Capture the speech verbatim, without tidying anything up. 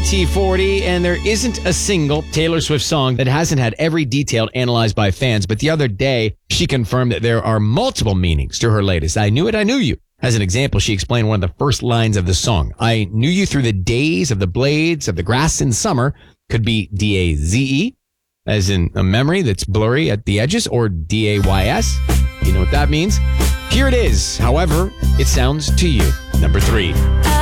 T forty, and there isn't a single Taylor Swift song that hasn't had every detail analyzed by fans. But the other day, she confirmed that there are multiple meanings to her latest I Knew It, I Knew You. As an example, she explained one of the first lines of the song. I knew you through the days of the blades of the grass in summer could be D A Z E, as in a memory that's blurry at the edges, or D A Y S. You know what that means? Here it is, however it sounds to you. Number three.